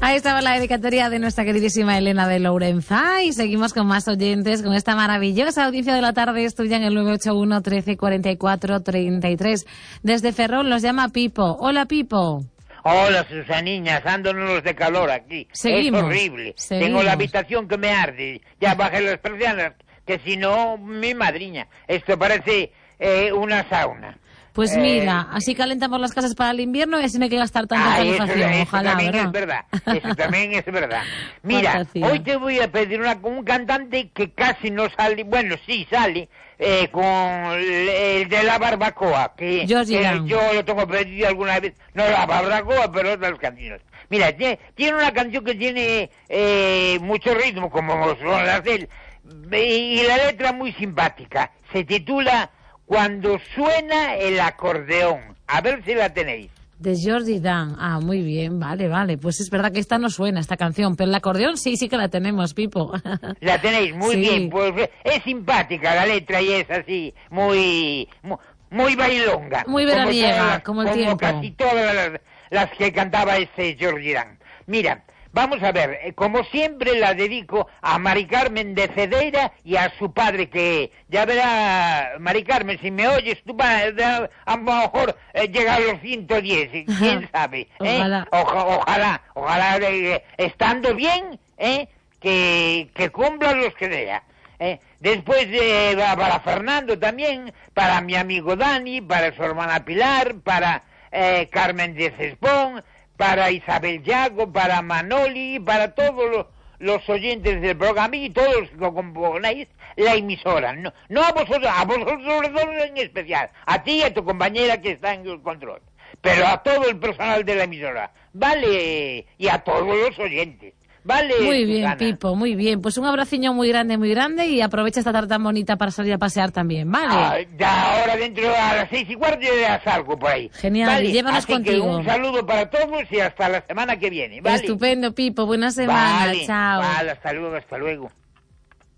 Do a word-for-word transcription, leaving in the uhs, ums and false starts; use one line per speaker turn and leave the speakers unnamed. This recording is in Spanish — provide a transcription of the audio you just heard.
Ahí estaba la dedicatoria de nuestra queridísima Elena de Lourenza y seguimos con más oyentes, con esta maravillosa audiencia de la tarde. Es tuya en el nueve ocho uno, trece, cuarenta y cuatro, treinta y tres. Desde Ferrol nos llama Pipo. Hola, Pipo.
Hola, Susaniñas, ándonos de calor aquí.
Seguimos,
es horrible.
seguimos.
Tengo la habitación que me arde. Ya bajé las persianas, que si no, mi madriña. Esto parece eh, una sauna.
Pues
eh,
mira, así calentamos las casas para el invierno y así no hay que gastar tanta
ay,
calefacción.
Eso,
Ojalá,
eso también
¿verdad?
es verdad. Eso también es verdad. Mira, hoy te voy a pedir una, un cantante que casi no sale, bueno, sí sale, eh, con el, el de la barbacoa, que, que yo lo tengo pedido alguna vez, no la barbacoa, pero otras canciones. Mira, tiene, tiene una canción que tiene eh, mucho ritmo, como son las de él, y la letra muy simpática. Se titula Cuando suena el acordeón. A ver si la tenéis.
De Jordi Dan. Ah, muy bien, vale, vale. Pues es verdad que esta no suena, esta canción, pero el acordeón sí, sí que la tenemos, Pipo.
La tenéis, muy
sí.
bien. Pues es simpática la letra y es así, muy muy, muy bailonga.
Muy veraniega, como, como el
como
tiempo.
Como casi todas las, las que cantaba ese Jordi Dan. Mira, vamos a ver, como siempre la dedico a Mari Carmen de Cedeira y a su padre, que ya verá, Mari Carmen, si me oyes, tu padre a lo mejor eh, llega a los ciento diez, quién sabe, ¿eh?
Ojalá.
Oja, ojalá, ojalá, eh, estando bien, ¿eh? que, que cumpla los que sea. ¿eh? Después eh, para Fernando también, para mi amigo Dani, para su hermana Pilar, para eh, Carmen de Cespón, para Isabel Yago, para Manoli, para todos los, los oyentes del programa y todos los que componéis la emisora. No, no a vosotros, a vosotros en especial, a ti y a tu compañera que está en el control, pero a todo el personal de la emisora, ¿vale? Y a todos los oyentes. Vale,
muy bien,
Susana.
Pipo, muy bien. Pues un abraciño muy grande, muy grande y aprovecha esta tarde tan bonita para salir a pasear también, ¿vale?
Ah, ya ahora dentro a las seis y cuarto ya salgo por ahí.
Genial,
¿vale?
llévanos
Así
contigo.
Que un saludo para todos y hasta la semana que viene, ¿vale?
Estupendo, Pipo, buena semana,
vale,
chao.
Vale, hasta luego, hasta luego.